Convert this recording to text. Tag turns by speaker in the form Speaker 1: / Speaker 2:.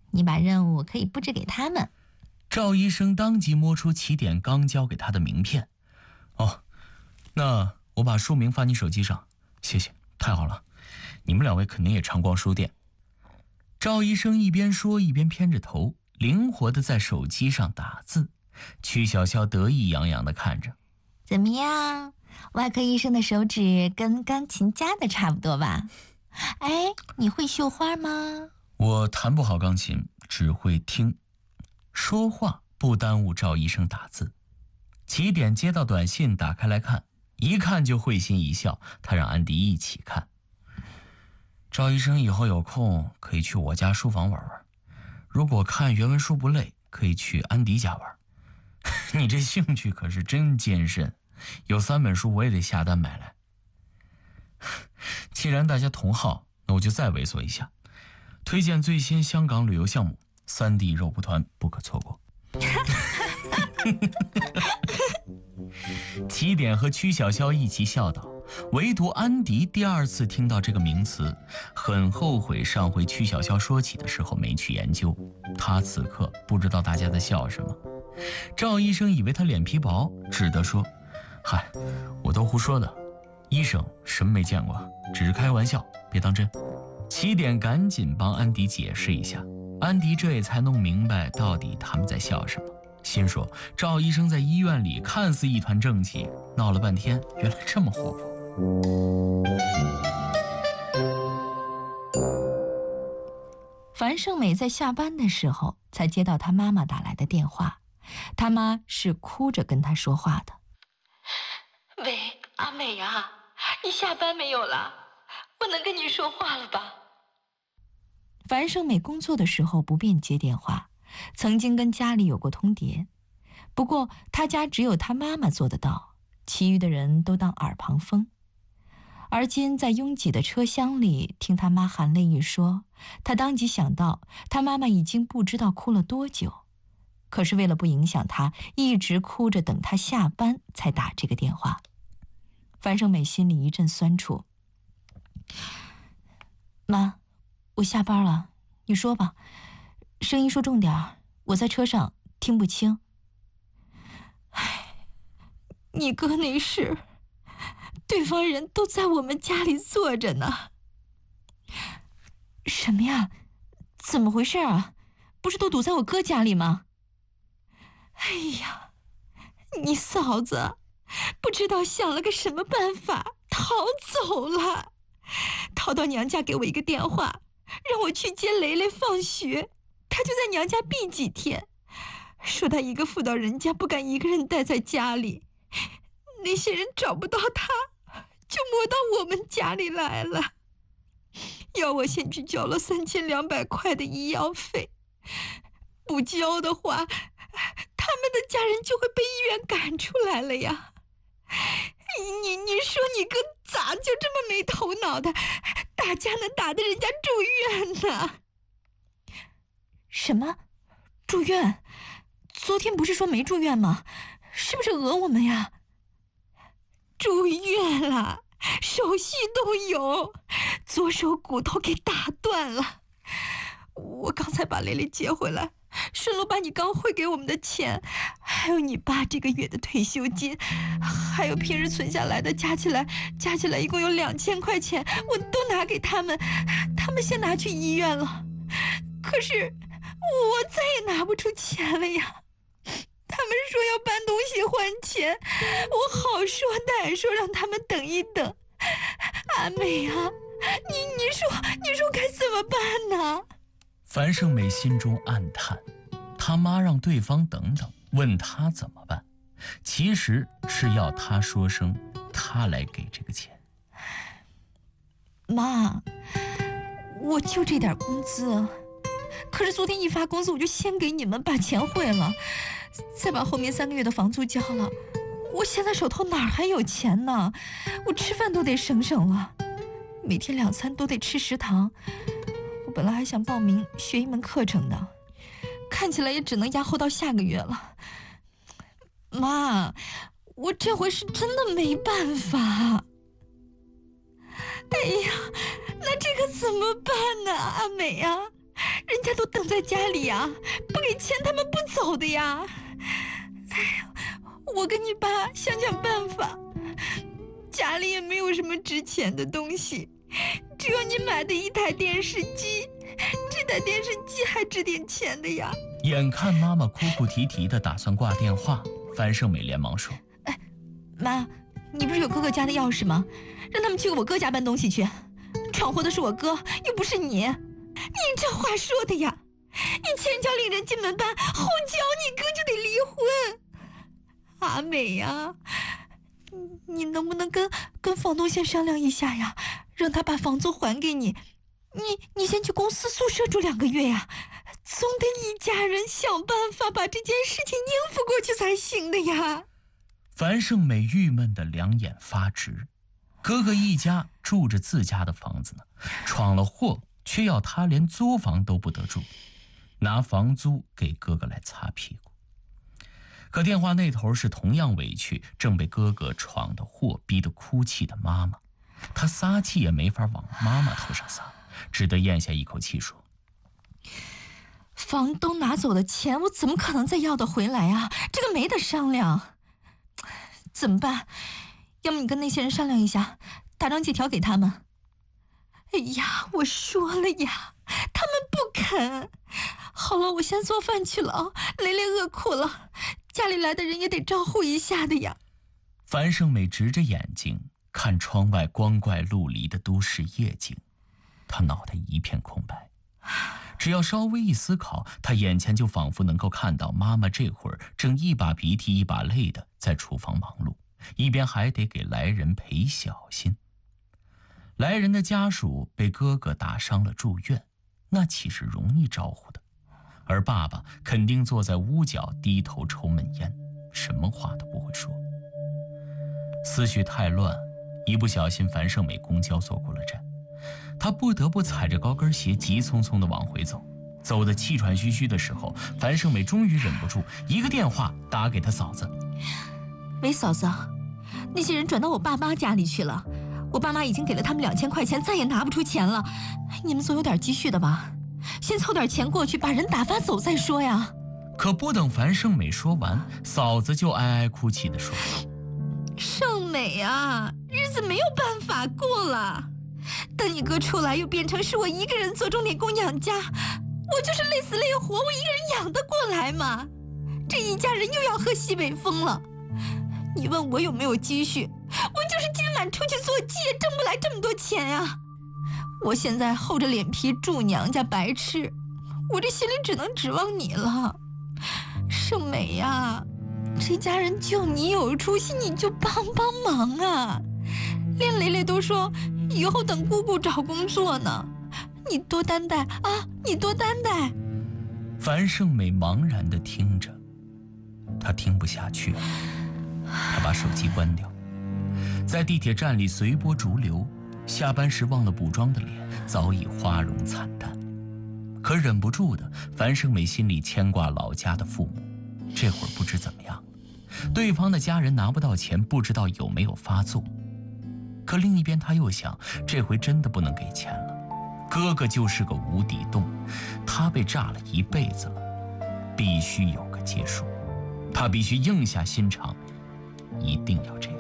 Speaker 1: 你把任务可以布置给他们。
Speaker 2: 赵医生当即摸出起点刚交给他的名片。哦，那我把书名发你手机上，谢谢，太好了。你们两位肯定也常逛书店。赵医生一边说一边偏着头，灵活地在手机上打字。曲筱绡得意洋洋地看着。
Speaker 1: 怎么样？外科医生的手指跟钢琴家的差不多吧？哎，你会绣花吗？
Speaker 2: 我弹不好钢琴，只会听。说话不耽误赵医生打字。起点接到短信，打开来看，一看就会心一笑。他让安迪一起看。赵医生以后有空可以去我家书房玩玩，如果看原文书不累，可以去安迪家玩。你这兴趣可是真艰深，有3本书我也得下单买来。既然大家同好，那我就再猥琐一下，推荐最新香港旅游项目3D 肉蒲团，不可错过。起点和曲筱绡一起笑道，唯独安迪第2次听到这个名词，很后悔上回曲筱绡说起的时候没去研究。他此刻不知道大家在笑什么。赵医生以为他脸皮薄，只得说：嗨，我都胡说的，医生什么没见过，只是开玩笑，别当真。起点赶紧帮安迪解释一下，安迪这也才弄明白到底他们在笑什么，心说赵医生在医院里看似一团正气，闹了半天原来这么活泼。
Speaker 1: 樊胜美在下班的时候才接到她妈妈打来的电话，她妈是哭着跟她说话的。
Speaker 3: 喂，阿美啊，你下班没有了？我能跟你说话了吧？
Speaker 1: 樊胜美工作的时候不便接电话，曾经跟家里有过通牒，不过她家只有她妈妈做得到，其余的人都当耳旁风。而今在拥挤的车厢里听她妈含泪一说，她当即想到她妈妈已经不知道哭了多久，可是为了不影响她，一直哭着等她下班才打这个电话。樊胜美心里一阵酸楚。妈，我下班了，你说吧，声音说重点儿，我在车上听不清。唉，你哥那事，对方人都在我们家里坐着呢。什么呀？怎么回事啊？不是都堵在我哥家里吗？哎呀，你嫂子不知道想了个什么办法逃走了，逃到娘家给我一个电话，让我去接雷雷放学，他就在娘家避几天，说他一个妇道人家不敢一个人待在家里，那些人找不到他，就摸到我们家里来了，要我先去交了3200块的医药费，不交的话，他们的家人就会被医院赶出来了呀。你说你哥咋就这么没头脑的，打架能打得人家住院呢？什么？住院？昨天不是说没住院吗？是不是讹我们呀？住院了，手续都有，左手骨头给打断了。我刚才把蕾蕾接回来，顺路把你刚汇给我们的钱，还有你爸这个月的退休金，还有平日存下来的，加起来一共有2000块钱，我都拿给他们，他们先拿去医院了。可是我再也拿不出钱了呀。他们说要搬东西还钱，我好说歹说让他们等一等。阿美啊，你说该怎么办呢？
Speaker 2: 樊胜美心中暗叹，他妈让对方等等，问他怎么办，其实是要他说声他来给这个钱。
Speaker 1: 妈，我就这点工资，可是昨天一发工资我就先给你们把钱汇了，再把后面3个月的房租交了，我现在手头哪还有钱呢？我吃饭都得省省了，每天2餐都得吃食堂。我本来还想报名学一门课程的，看起来也只能压后到下个月了。妈，我这回是真的没办法。哎呀，那这可怎么办呢？阿美啊， 人家都等在家里呀，不给钱他们不走的呀。哎呀，我跟你爸想想办法，家里也没有什么值钱的东西，只有你买的一台电视机，这台电视机还值点钱的呀。
Speaker 2: 眼看妈妈哭哭啼啼的打算挂电话，樊胜美连忙说：“
Speaker 1: 哎，妈，你不是有哥哥家的钥匙吗？让他们去我哥家搬东西去。闯祸的是我哥，又不是你。你这话说的呀！你前脚领人进门办，后脚你哥就得离婚。阿美呀，你能不能跟房东先商量一下呀，让他把房租还给你？你先去公司宿舍住2个月呀，总得一家人想办法把这件事情应付过去才行的呀。”
Speaker 2: 樊胜美郁闷的两眼发直，哥哥一家住着自家的房子呢，闯了祸却要他连租房都不得住，拿房租给哥哥来擦屁股。可电话那头是同样委屈，正被哥哥闯的祸逼得哭泣的妈妈，她撒气也没法往妈妈头上撒，只得咽下一口气说：“
Speaker 1: 房东拿走的钱，我怎么可能再要得回来啊？这个没得商量。怎么办？要么你跟那些人商量一下，打张借条给他们。”哎呀，我说了呀，他们不肯。好了，我先做饭去了啊，雷雷饿哭了，家里来的人也得招呼一下的呀。
Speaker 2: 樊胜美直着眼睛看窗外光怪陆离的都市夜景，她脑袋一片空白。只要稍微一思考，她眼前就仿佛能够看到妈妈这会儿正一把鼻涕一把泪的在厨房忙碌，一边还得给来人赔小心。来人的家属被哥哥打伤了住院，那岂是容易招呼的？而爸爸肯定坐在屋角低头抽闷烟，什么话都不会说。思绪太乱，一不小心樊胜美公交坐过了站，她不得不踩着高跟鞋急匆匆地往回走。走得气喘吁吁的时候，樊胜美终于忍不住一个电话打给她嫂子：“
Speaker 1: 喂，嫂子，那些人转到我爸妈家里去了，我爸妈已经给了他们2000块钱，再也拿不出钱了。你们总有点积蓄的吧？先凑点钱过去，把人打发走再说呀。”
Speaker 2: 可不等樊胜美说完，嫂子就哀哀哭泣地说：“
Speaker 1: 胜美啊，日子没有办法过了。等你哥出来，又变成是我一个人做钟点工养家，我就是累死累活，我一个人养得过来吗？这一家人又要喝西北风了。你问我有没有积蓄，我就是今晚出去做鸡也挣不来这么多钱呀。我现在厚着脸皮住娘家白吃，我这心里只能指望你了。胜美呀，这家人就你有出息，你就帮帮忙啊！连雷雷都说以后等姑姑找工作呢，你多担待啊，你多担待。
Speaker 2: 樊胜美茫然地听着，她听不下去了，她把手机关掉，在地铁站里随波逐流，下班时忘了补妆的脸早已花容惨淡。可忍不住的，樊胜美心里牵挂老家的父母，这会儿不知怎么样，对方的家人拿不到钱，不知道有没有发作。可另一边她又想，这回真的不能给钱了，哥哥就是个无底洞，他被炸了一辈子了，必须有个结束，他必须硬下心肠，一定要这样。